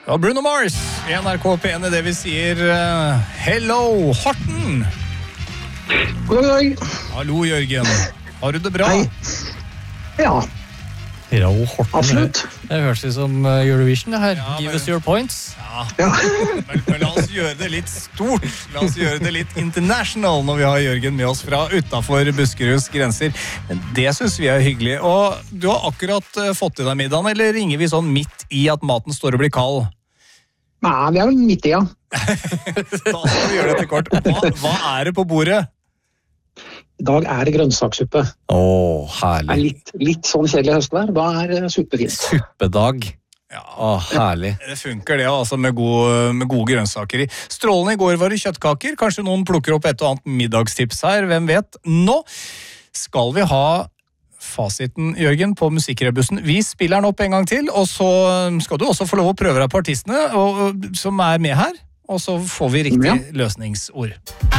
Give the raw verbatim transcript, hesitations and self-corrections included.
Ja, Bruno Mars i N R K P en, det vi sier uh, hello, Horten. God dag. Hallo, Jørgen. Har du det bra? Hei. Ja. Hello, Horten. Absolutt. Det høres ut som Eurovision det her. Ja, Give men... us your points. Ja, ja. men, men la oss gjøre det litt stort. La oss gjøre det litt international når vi har Jørgen med oss fra utenfor Buskeruds grenser. Det synes vi er hyggelig. Og du har akkurat uh, fått i deg middagen, eller ringer vi sånn midt i at maten står og blir kald? Nei, vi er vel midt i, ja. Da skal vi gjøre dette kort. Hva, hva er det på bordet? I dag er det grønnsakssuppe. Åh, Det er herlig. litt, litt sånn kjedelig høstvær, da er det suppe fint. Suppedag. Ja, Åh, herlig. det funker det, altså, med gode, med gode grønnsaker i. Strålende i går var det kjøttkaker. Kanskje noen plukker opp et og annet middagstips her, hvem vet. Nå skal vi ha fasiten, Jørgen, på musikkrebussen. Vi spiller den opp en gang til, og så skal du også få lov å prøve deg på artistene og, som er med her, og så får vi riktig Ja. løsningsord.